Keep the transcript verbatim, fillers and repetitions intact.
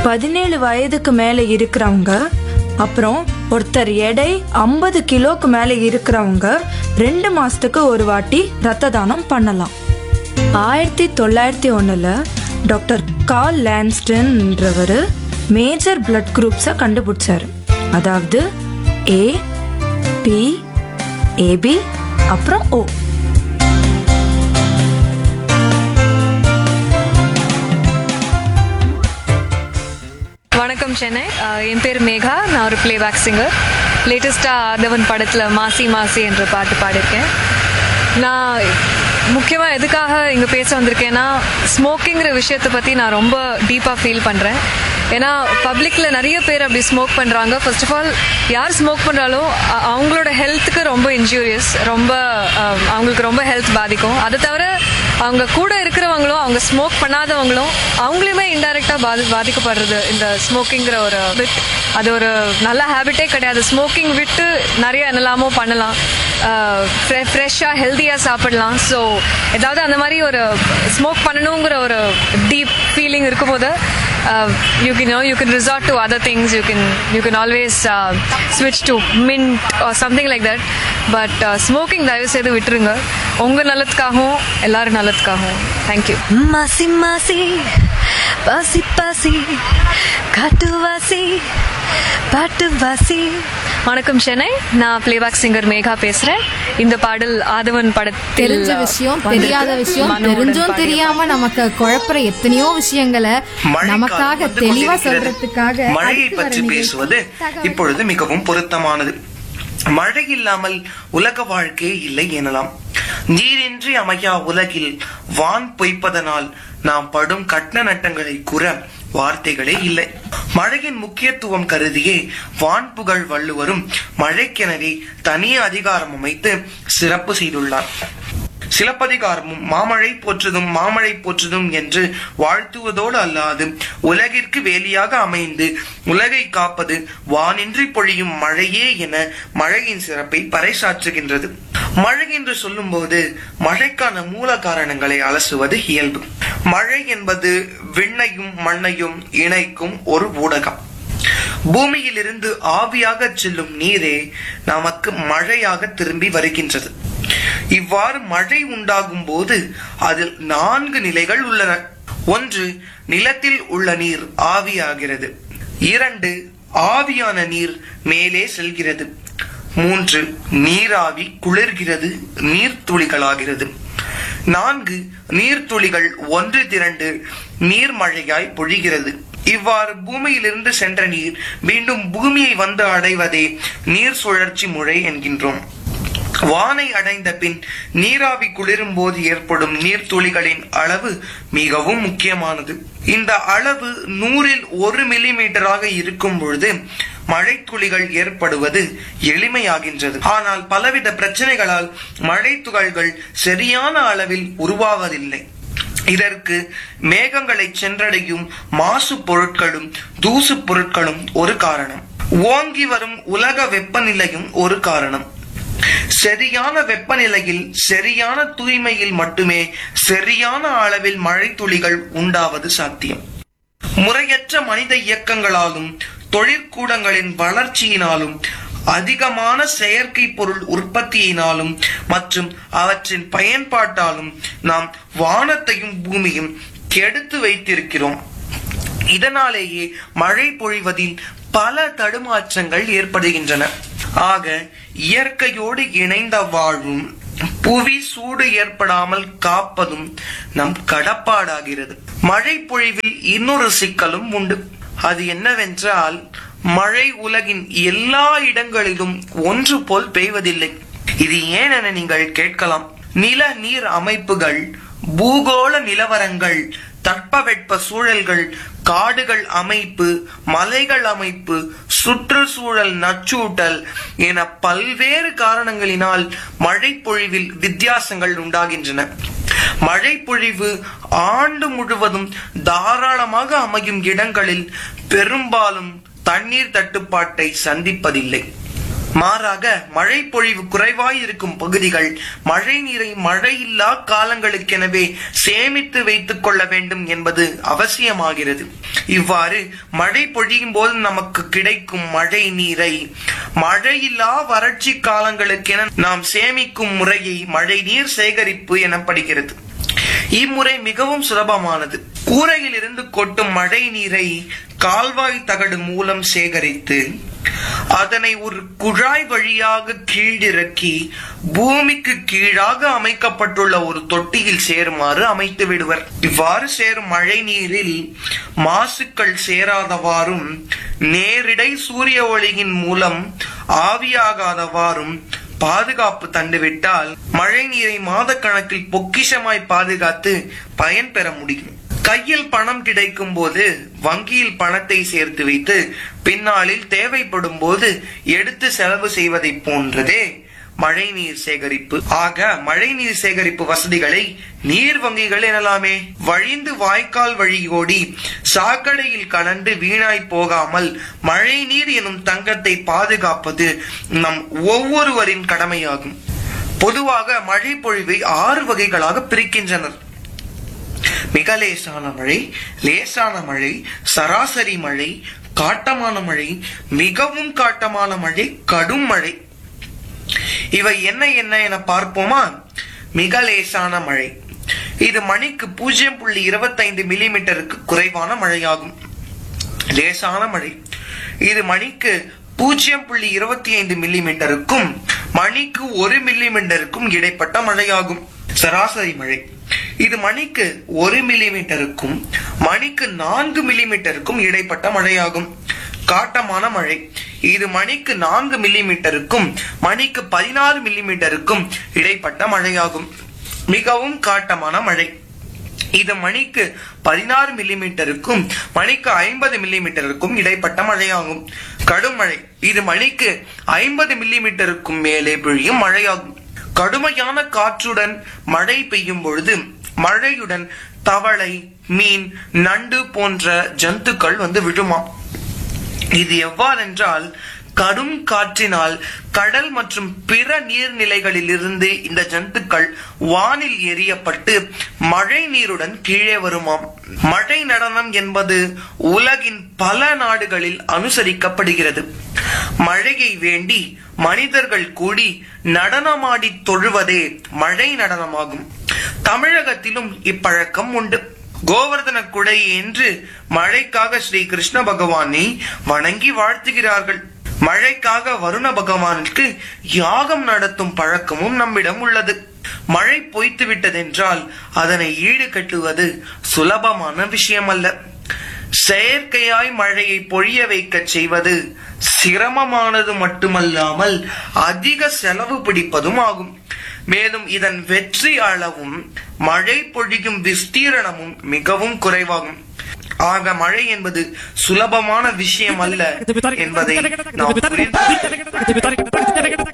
பதினேழு வயதுக்கு மேல இருக்கிறவங்க, அப்புறம் ஒருத்தர் எடை ஐம்பது கிலோக்கு மேல இருக்கிறவங்க ரெண்டு மாசத்துக்கு ஒரு வாட்டி ரத்த தானம் பண்ணலாம். ஆயிரத்தி தொள்ளாயிரத்தி ஒண்ணுல டாக்டர் கார்ல் லான்ஸ்டன்ன்றவர் மேஜர் பிளட் குரூப்ஸை கண்டுபிடிச்சாரு. அதாவது ஏ, பி, ஏபி, அப்புறம் ஓ. வணக்கம் சென்னை. என் பேர் மேகா. நான் ஒரு பிளேபேக் சிங்கர். லேட்டஸ்டாக ஆதவன் படத்தில் மாசி மாசி என்ற பாட்டு பாடியிருக்கேன். நான் முக்கியமாக எதுக்காக இங்கே பேச வந்திருக்கேன்னா, ஸ்மோக்கிங்கிற விஷயத்தை பற்றி நான் ரொம்ப டீப்பாக ஃபீல் பண்ணுறேன். ஏன்னா பப்ளிக்கில் நிறைய பேர் அப்படி ஸ்மோக் பண்ணுறாங்க. ஃபர்ஸ்ட் ஆஃப் ஆல் யார் ஸ்மோக் பண்ணுறாலோ அவங்களோட ஹெல்த்துக்கு ரொம்ப இன்ஜூரியஸ், ரொம்ப அவங்களுக்கு ரொம்ப ஹெல்த் பாதிக்கும். அதை தவிர அவங்க கூட இருக்கிறவங்களும், அவங்க ஸ்மோக் பண்ணாதவங்களும் அவங்களுமே இன்டைரக்டாக பாதி பாதிக்கப்படுறது இந்த ஸ்மோக்கிங்கிற ஒரு பிட். அது ஒரு நல்ல ஹேபிட்டே கிடையாது. ஸ்மோக்கிங் விட்டு நிறைய என்னெல்லாமோ பண்ணலாம், ஃப்ரெஷ்ஷாக ஹெல்த்தியாக சாப்பிடலாம். ஸோ ஏதாவது அந்த மாதிரி ஒரு ஸ்மோக் பண்ணணுங்கிற ஒரு டீப் ஃபீலிங் இருக்கும்போது Uh, you can you know you can resort to other things. You can you can always uh, switch to mint or something like that. But uh, smoking தயவு செய்து விட்டுருங்க. உங்க நல்லதுக்காகவும் எல்லாரும் நல்லதுக்காகவும். Thank you. மாசி மாசி பாசி பாசி காட்டுவாசி பாட்டுவாசி. வணக்கம் சென்னை. நான் பிளேபேக் சிங்கர் மேகா பேசுறேன். இந்த பாடல் ஆதவன் படத்தில் தெரிஞ்ச விஷயம், தெரியாத விஷயம், தெரிஞ்சும் தெரியாம நமக்கு குழப்பற எத்தனையோ விஷயங்களை நமக்காக தெளிவா சொல்றதுக்காக மழையை பற்றி பேசுவது இப்பொழுது மிகவும் பொருத்தமானது. மழை இல்லாமல் உலக வாழ்க்கை இல்லை எனலாம். நீரின்றி அமையா உலகில் வான் பொய்ப்பதனால் நாம் படும் கட்ட நட்டங்களை கூற வார்த்தைகளே இல்லை. மழையின் முக்கியத்துவம் கருதியே வான்புகழ் வள்ளுவரும் மழைக்கெனவே தனி அதிகாரம் அமைத்து சிறப்பு செய்துள்ளார். சிலப்பதிகாரமும் மாமழை போற்றுதும் மாமழை போற்றுதும் என்று வாழ்த்துவதோடு அல்லாது உலகிற்கு வேலியாக அமைந்து உலகை காப்பது வானின்றி பொழியும் மழையே என மழையின் சிறப்பை பறைசாற்றுகின்றது. மழை என்று சொல்லும் போது மழைக்கான மூல காரணங்களை அலசுவது இயல்பு. மழை என்பது விண்ணையும் மண்ணையும் இணைக்கும் ஒரு ஊடகம். பூமியில் இருந்து ஆவியாக செல்லும் நீரே நமக்கு மழையாக திரும்பி வருகின்றது. இவ்வாறு மழை உண்டாகும் போது அதில் நான்கு நிலைகள் உள்ளன. ஒன்று, நிலத்தில் உள்ள நீர் ஆவியாகிறது. இரண்டு, ஆவியான நீர் மேலே செல்கிறது. மூன்று, நீராவி குளிர்கிறது, நீர்த்துளிகளாகிறது. நான்கு, நீர்த்துளிகள் ஒன்று திரண்டு நீர்மழையாய் பொழிகிறது. இவ்வாறு பூமியிலிருந்து சென்ற நீர் மீண்டும் பூமியை வந்து அடைவதே நீர் சுழற்சி முறை என்கின்றோம். வானை அடைந்த பின் நீராவி குளிரும் போது ஏற்படும் நீர்த்துளிகளின் அளவு மிகவும் முக்கியமானது. இந்த அளவு நூறில் ஒரு மில்லி மீட்டராக இருக்கும் பொழுது மழை துளிகள் ஏற்படுவது எளிமையாகின்றது. ஆனால் பலவித பிரச்சனைகளால் மழை துகள்கள் சரியான அளவில் உருவாவதில்லை. இதற்கு மேகங்களை சென்றடையும் மாசு பொருட்களும் தூசு பொருட்களும் ஒரு காரணம். ஓங்கி வரும் உலக வெப்பநிலையும் ஒரு காரணம். சரியான வெப்பநிலையில் சரியான தூய்மையில் மட்டுமே சரியான அளவில் மழை துளிகள் உண்டாவது சாத்தியம். முறையற்ற மனித இயக்கங்களாலும் தொழிற்கூடங்களின் வளர்ச்சியினாலும் அதிகமான செயற்கை பொருள் உற்பத்தியினாலும் மற்றும் அவற்றின் பயன்பாட்டாலும் நாம் வானத்தையும் பூமியும் கெடுத்து வைத்திருக்கிறோம். இதனாலேயே மழை பொழிவதில் பல தடுமாற்றங்கள் ஏற்படுகின்றன. ஆக இயற்கையோடு இணைந்த வாழ்வும் புவி சூடு ஏற்படாமல் காப்பதும் நம் கடப்பாடாகிறது. மழை பொழிவில் இன்னொரு சிக்கலும் உண்டு. அது என்னவென்றால், மழை உலகின் எல்லா இடங்களிலும் ஒன்று போல் பெய்வதில்லை. இது ஏன் என நீங்கள் கேட்கலாம். நில நீர் அமைப்புகள், பூகோள நிலவரங்கள், தட்பவெட்ப சூழல்கள், காடுகள் அமைப்பு, மலைகள் அமைப்பு, சுற்றுச்சூழல் நச்சூட்டல் என பல்வேறு காரணங்களினால் மழை பொழிவில் வித்தியாசங்கள் உண்டாகின்றன. மழை பொழிவு ஆண்டு முழுவதும் தாராளமாக அமையும் இடங்களில் பெரும்பாலும் தண்ணீர் தட்டுப்பாட்டை சந்திப்பதில்லை. மாறாக மழை பொழிவு குறைவாய் இருக்கும் பகுதிகள் மழை நீரை மழையில்லா காலங்களுக்கெனவே சேமித்து வைத்துக் கொள்ள வேண்டும் என்பது அவசியமாகிறது. இவ்வாறு மழை பொழியும் போது நமக்கு கிடைக்கும் மழை நீரை மழையில்லா வறட்சி காலங்களுக்கென நாம் சேமிக்கும் முறையை மழை நீர் சேகரிப்பு எனப்படுகிறது. இம்முறை மிகவும் சுலபமானது. கூரையில் இருந்து கொட்டும் மழை நீரை கால்வாய் தகடு மூலம் சேகரித்து அதனை ஒரு குழாய் வழியாக கீழிறக்கி பூமிக்கு கீழாக அமைக்கப்பட்டுள்ள ஒரு தொட்டியில் சேருமாறு அமைத்து விடுவர். இவ்வாறு சேரும் மழை நீரில் மாசுக்கள் சேராதவாறும் நேரிடை சூரிய ஒளியின் மூலம் ஆவியாகாதவாறும் பாதுகாப்பு தந்துவிட்டால் மழை நீரை மாத கணக்கில் பொக்கிஷமாய் பாதுகாத்து பயன் பெற முடியும். கையில் பணம் கிடைக்கும் போது வங்கியில் பணத்தை சேர்த்து வைத்து பின்னாளில் தேவைப்படும் போது எடுத்து செலவு செய்வதை போன்றதே மழை நீர் சேகரிப்பு. ஆக மழை நீர் சேகரிப்பு வசதிகளை நீர் வங்கிகள் எனலாமே. வழிந்து வாய்க்கால் வழியோடி சாக்கடையில் கலந்து வீணாய் போகாமல் மழை நீர் எனும் தங்கத்தை பாதுகாப்பது நம் ஒவ்வொருவரின் கடமையாகும். பொதுவாக மழை பொழிவை ஆறு வகைகளாக பிரிக்கின்றனர். மிக லேசான மழை, லேசான மழை, சராசரி மழை, காட்டமான மழை, மிகவும் காட்டமான மழை, கடும் மழை. இவை என்ன என்ன என பார்ப்போமா? மிக லேசான மழை, இது மணிக்கு பூஜ்ஜியம் புள்ளி இருபத்தி ஐந்து மில்லிமீட்டருக்கு குறைவான மழையாகும். லேசான மழை, இது மணிக்கு பூஜ்ஜியம் புள்ளி இருபத்தி ஐந்து மில்லிமீட்டருக்கும் மணிக்கு ஒரு மில்லிமீட்டருக்கும் இடைப்பட்ட மழையாகும். சராசரி மழை, இது மணிக்கு ஒரு மில்லிமீட்டருக்கும் மணிக்கு நான்கு மில்லிமீட்டருக்கும் இடைப்பட்ட மழையாகும். காட்டமான மழை, இது மணிக்கு நான்கு மில்லிமீட்டருக்கும் மணிக்கு பதினாறு மில்லிமீட்டருக்கும் இடைப்பட்ட மழையாகும். மிகவும் காட்டமான மழை, இது மணிக்கு பதினாறு மில்லிமீட்டருக்கும் மணிக்கு ஐம்பது மில்லிமீட்டருக்கும் இடைப்பட்ட மழையாகும். கடும் மழை, இது மணிக்கு ஐம்பது மில்லிமீட்டருக்கும் மேலே பொழியும் மழையாகும். கடுமையான காற்றுடன் மழை பெய்யும் பொழுது மழையுடன் தவளை, மீன், நண்டு போன்ற ஜந்துக்கள் வந்து விழுமா. இது எவ்வாறென்றால் கடும் காற்றினால் கடல் மற்றும் பிற நீர்நிலைகளில் இருந்து இந்த ஜந்துக்கள் வானில் எரியப்பட்டு மழை நீருடன் கீழே வருமாம். மழை நடனம் என்பது உலகின் பல நாடுகளில் அனுசரிக்கப்படுகிறது. மழையை வேண்டி மனிதர்கள் கூடி நடனமாடி தொழுவதே மழை நடனமாகும். தமிழகத்திலும் இப்பழக்கம் உண்டு. கோவர்தன குடை என்று மழைக்காக ஸ்ரீ கிருஷ்ண பகவானை வணங்கி வாழ்த்துகிறார்கள். மழைக்காக வருண பகவானுக்கு யாகம் நடத்தும் பழக்கமும் நம்மிடம் உள்ளது. மழை பொய்த்து விட்டதென்றால் அதனை ஈடு கட்டுவது சுலபமான விஷயம் அல்ல. செயற்கையாய் மழையை பொழிய வைக்க செய்வது சிரமமானது மட்டுமல்லாமல் அதிக செலவு பிடிப்பதும் ஆகும். மேலும் இதன் வெற்றி அளவும் மழை பொழியும் விஸ்தீரணமும் மிகவும் குறைவாகும். ஆக மழை என்பது சுலபமான விஷயம் அல்ல என்பதை நாம் புரிந்து